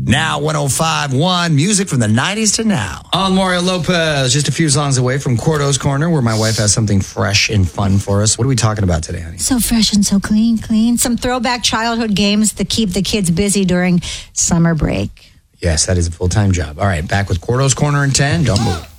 Now 105.1, music from the 90s to now. On Mario Lopez, just a few songs away from Cordo's Corner, where my wife has something fresh and fun for us. What are we talking about today, honey? So fresh and so clean. Some throwback childhood games that keep the kids busy during summer break. Yes, that is a full-time job. All right, back with Cordo's Corner in 10. Don't move.